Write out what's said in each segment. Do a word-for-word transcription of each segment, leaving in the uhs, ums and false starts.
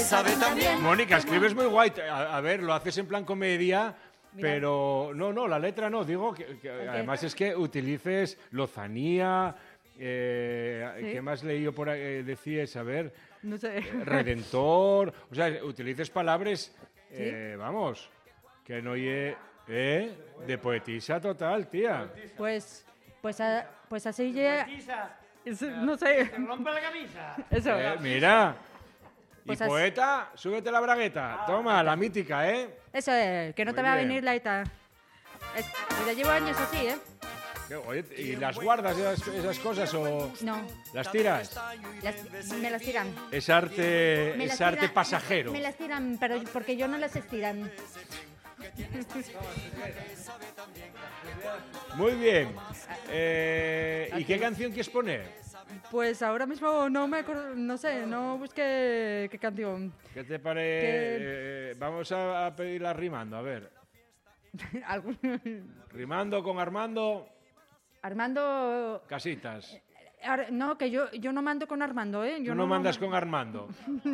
sabe también. Mónica, escribes muy guay. A, a ver, lo haces en plan comedia, Mira. pero no, no, la letra no. Digo que, que además es que utilices lozanía. Eh, ¿Sí? ¿Qué más leí yo por ahí? Eh, decías, a ver, no sé. eh, redentor. O sea, utilices palabras, eh, ¿Sí? vamos, que no ye, eh, de poetisa total, tía. Pues, pues, a, pues así ya. No sé. ¿Te rompe la camisa? Eso. Eh, mira. Pues y poeta, así... súbete la bragueta. Ah, Toma, la mítica, ¿eh? Eso es, que no Muy te va bien. a venir la ita. Es, pues ya llevo años así, ¿eh? Oye, ¿y las guardas esas, esas cosas o no? ¿Las tiras? Las, me las tiran. Es arte, es tira, arte pasajero. Me las tiran, pero porque yo no las estiran. Muy bien. Eh, ¿Y qué canción quieres poner? Pues ahora mismo no me acuerdo, no sé, no busqué qué canción. ¿Qué te parece? Que... Eh, vamos a, a pedirla rimando, a ver. Rimando con Armando. Armando... Casitas. Ar no, que yo, yo no mando con Armando, ¿eh? Yo Tú no, no mandas no... con Armando.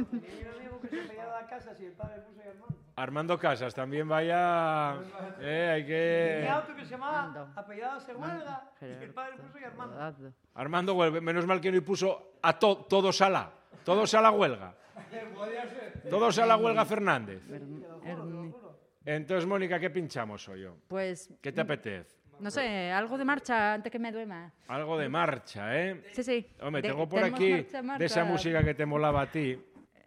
Armando Casas, también vaya... Eh, hay que... Mi auto que se llama Apellada se huelga y el padre puso y Armando. Armando Huelga, menos mal que no puso a to, todos a la, todos a la huelga. Todos a la huelga Fernández. Entonces, Mónica, ¿qué pinchamos hoy? Pues... ¿Qué te apetece? No sé, algo de marcha antes que me duerma. Algo de marcha, ¿eh? Sí, sí. Hombre, de, tengo por aquí marcha, marcha. de esa música que te molaba a ti.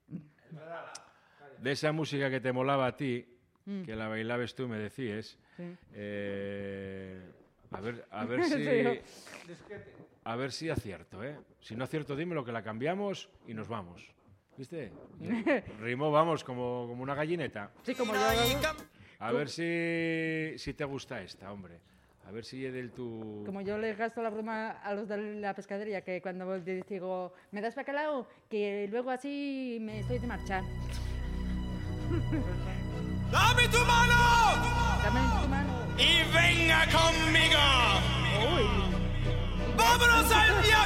De esa música que te molaba a ti, mm. que la bailabas tú, me decías. Sí. Eh, a ver, a ver si... A ver si acierto, ¿eh? Si no acierto, dímelo, que la cambiamos y nos vamos. ¿Viste? Rimo, vamos, como, como una gallineta. Sí, como yo. A ver si, si te gusta esta, hombre. A ver si es del tu... Como yo les gasto la broma a los de la pescadería, que cuando digo, ¿me das bacalao? Que luego así me estoy de marcha. ¡Dame tu mano! Dame tu mano. ¡Y venga conmigo! Uy. ¡Vámonos al viaje!